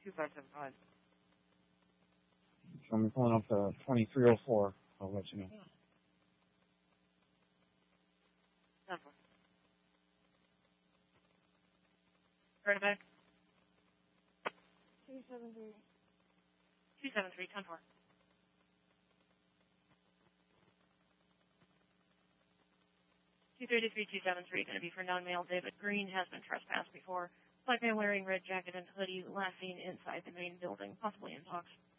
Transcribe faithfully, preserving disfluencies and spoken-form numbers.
two five seven five. So I'm pulling up the twenty-three oh four. I'll let you know. Yeah. ten four. Right back. two seven three. two seven three, ten four. two thirty-three, two seventy-three, going to be for non-male David Green, has been trespassed before. Black man wearing red jacket and hoodie, last seen inside the main building, possibly in talks.